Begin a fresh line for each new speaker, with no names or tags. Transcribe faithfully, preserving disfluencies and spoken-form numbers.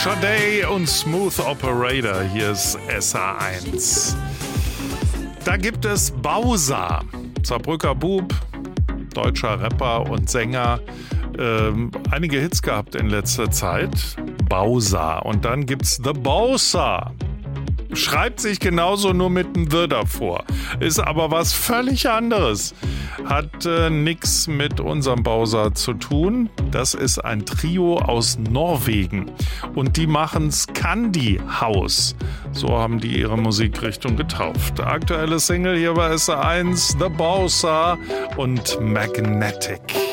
Sade und Smooth Operator, hier ist S A eins. Da gibt es Bowser, Saarbrücker Bub, deutscher Rapper und Sänger, ähm, einige Hits gehabt in letzter Zeit. Bowser. Und dann gibt's The Bowser. Schreibt sich genauso, nur mit einem The davor. Ist aber was völlig anderes. Hat äh, nichts mit unserem Bowser zu tun. Das ist ein Trio aus Norwegen. Und die machen Scandi House. So haben die ihre Musikrichtung getauft. Aktuelle Single hier bei S A eins, The Bowser und Magnetic.